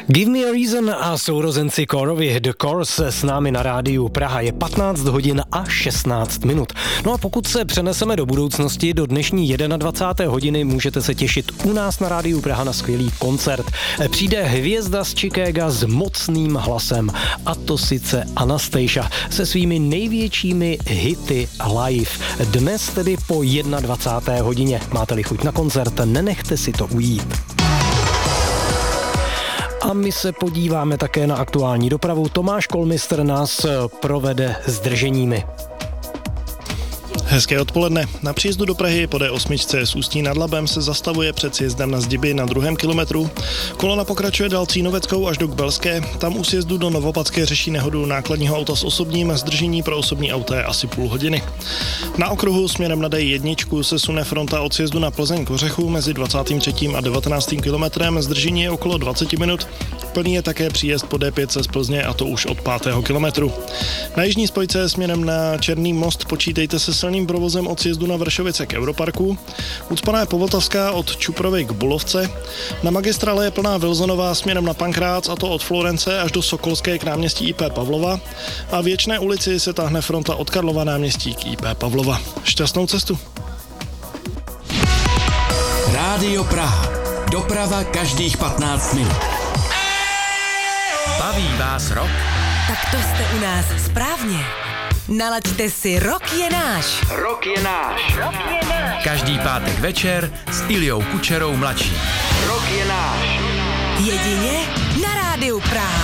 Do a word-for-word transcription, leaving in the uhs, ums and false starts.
Give me a reason a sourozenci Korovi The Course s námi na rádiu Praha. Je patnáct hodin a šestnáct minut. No a pokud se přeneseme do budoucnosti, do dnešní dvacáté první hodiny, můžete se těšit u nás na rádiu Praha na skvělý koncert. Přijde hvězda z Chicaga s mocným hlasem, a to sice Anastacia se svými největšími hity live. Dnes tedy po dvacáté první hodině. Máte-li chuť na koncert, nenechte si to ujít. A my se podíváme také na aktuální dopravu. Tomáš Kolmistr nás provede zdrženími. Hezké odpoledne. Na příjezdu do Prahy po D osm z Ústí nad Labem se zastavuje před sjezdem na Zdiby na druhém kilometru. Kolona pokračuje dál Cínoveckou až do Kbelské. Tam u sjezdu do Novopadské řeší nehodu nákladního auta s osobním, zdržení pro osobní auto je asi půl hodiny. Na okruhu směrem na D jedna se sune fronta od sjezdu na Plzeň k Ořechu mezi dvacátým třetím a devatenáctým kilometrem, zdržení je okolo dvacet minut. Plný je také příjezd po D pět z Plzně, a to už od pátého kilometru. Na jižní spojce směrem na Černý most počítejte se silným provozem od sjezdu na Vršovice k Europarku. Ucpaná je Povltavská od Čuprovy k Bulovce. Na magistrále je plná Vilzonová směrem na Pankrác, a to od Florence až do Sokolské k náměstí I P Pavlova. A v Věčné ulici se táhne fronta od Karlova náměstí k I P Pavlova. Šťastnou cestu. Rádio Praha. Doprava každých patnáct minut. Baví vás rock? Tak to jste u nás správně. Nalaďte si Rock je náš. Rock je náš. Rock je náš. Každý pátek večer s Iljou Kučerou mladší. Rock je náš. Jedině na rádiu Praha.